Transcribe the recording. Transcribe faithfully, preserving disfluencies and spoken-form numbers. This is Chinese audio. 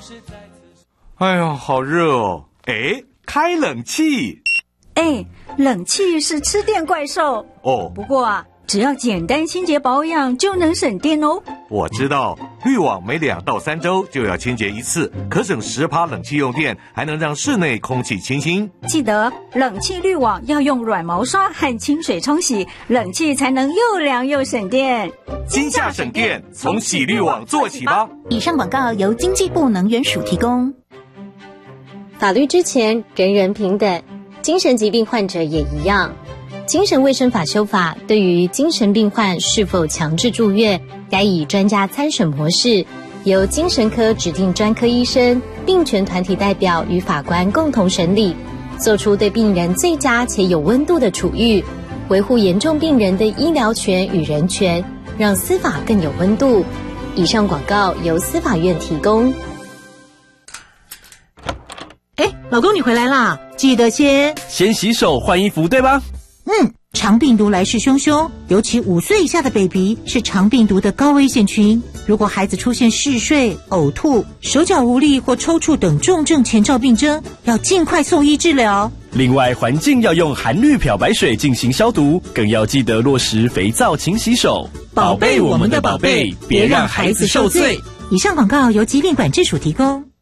哎呀，好热哦！哎，开冷气。 哎，冷气是吃电怪兽哦。 不过啊，只要简单清洁保养就能省电哦。 我知道，滤网每两到三周就要清洁一次，可省十趴冷气用电，还能让室内空气清新。 记得冷气滤网要用软毛刷和清水冲洗，冷气才能又凉又省电。 今夏省电，从洗滤网做起吧。 以上广告由经济部能源署提供。 法律之前，人人平等，精神疾病患者也一样。精神卫生法修法对于精神病患是否强制住院，该以专家参审模式，由精神科指定专科医生、病权团体代表与法官共同审理，做出对病人最佳且有温度的处遇，维护严重病人的医疗权与人权，让司法更有温度。以上广告由司法院提供。 哎，老公你回来啦，记得先先洗手换衣服对吧？ 嗯，肠病毒来势汹汹，尤其五岁以下的 baby 是肠病毒的高危险群。如果孩子出现嗜睡、呕吐、手脚无力或抽搐等重症前兆病征，要尽快送医治疗。 另外，环境要用含氯漂白水进行消毒，更要记得落实肥皂勤洗手，宝贝我们的宝贝，别让孩子受罪。 以上广告由疾病管制署提供。